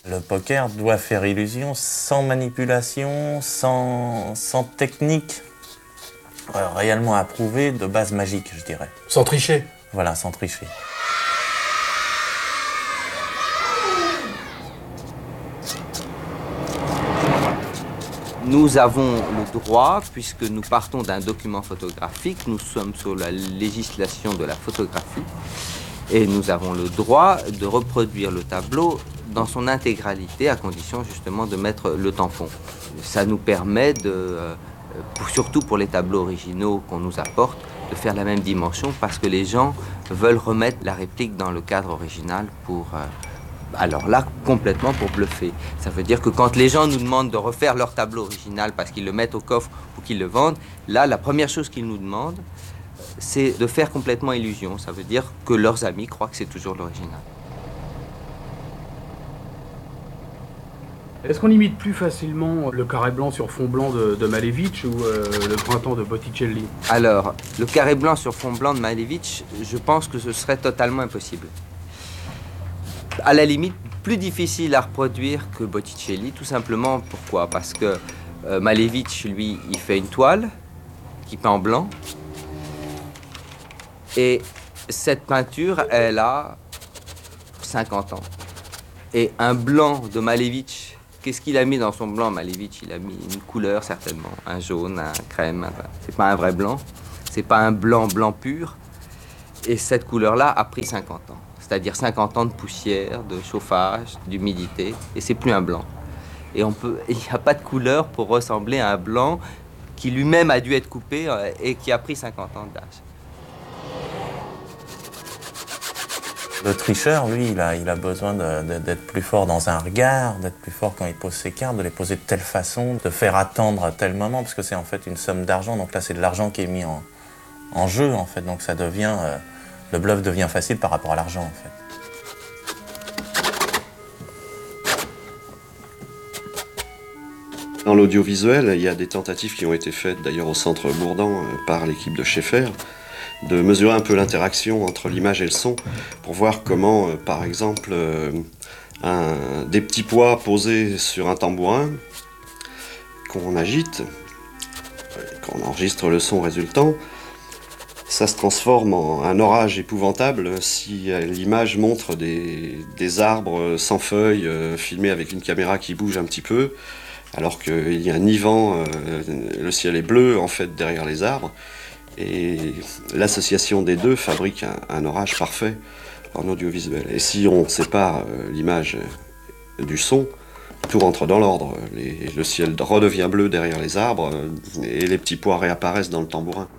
Le poker doit faire illusion sans manipulation, sans technique réellement approuvée de base magique, je dirais. Sans tricher. Voilà, sans tricher. Nous avons le droit, puisque nous partons d'un document photographique, nous sommes sur la législation de la photographie, et nous avons le droit de reproduire le tableau dans son intégralité, à condition justement de mettre le tampon. Ça nous permet, surtout pour les tableaux originaux qu'on nous apporte, de faire la même dimension, parce que les gens veulent remettre la réplique dans le cadre original pour... alors là, complètement pour bluffer. Ça veut dire que quand les gens nous demandent de refaire leur tableau original parce qu'ils le mettent au coffre ou qu'ils le vendent, là, la première chose qu'ils nous demandent, c'est de faire complètement illusion. Ça veut dire que leurs amis croient que c'est toujours l'original. Est-ce qu'on imite plus facilement le carré blanc sur fond blanc de Malevich ou le printemps de Botticelli? Alors, le carré blanc sur fond blanc de Malevich, je pense que ce serait totalement impossible. À la limite, plus difficile à reproduire que Botticelli, tout simplement. Pourquoi? Parce que Malevich, lui, il fait une toile qui peint en blanc. Et cette peinture, elle a 50 ans. Et un blanc de Malevich, qu'est-ce qu'il a mis dans son blanc, Malevich? Il a mis une couleur, certainement. Un jaune, un crème. C'est pas un vrai blanc. C'est pas un blanc pur. Et cette couleur-là a pris 50 ans. C'est-à-dire 50 ans de poussière, de chauffage, d'humidité, et c'est plus un blanc. Et il n'y a pas de couleur pour ressembler à un blanc qui lui-même a dû être coupé et qui a pris 50 ans d'âge. Le tricheur, lui, il a besoin d'être plus fort dans un regard, d'être plus fort quand il pose ses cartes, de les poser de telle façon, de faire attendre à tel moment, parce que c'est en fait une somme d'argent. Donc là, c'est de l'argent qui est mis en jeu, en fait. Donc ça devient... le bluff devient facile par rapport à l'argent, en fait. Dans l'audiovisuel, il y a des tentatives qui ont été faites, d'ailleurs au Centre Bourdan, par l'équipe de Schaeffer, de mesurer un peu l'interaction entre l'image et le son, pour voir comment, par exemple, des petits pois posés sur un tambourin, qu'on agite, qu'on enregistre le son résultant, ça se transforme en un orage épouvantable si l'image montre des arbres sans feuilles filmés avec une caméra qui bouge un petit peu, alors qu'il n'y a ni vent, le ciel est bleu en fait derrière les arbres. Et l'association des deux fabrique un orage parfait en audiovisuel. Et si on sépare l'image du son, tout rentre dans l'ordre. Le ciel redevient bleu derrière les arbres et les petits pois réapparaissent dans le tambourin.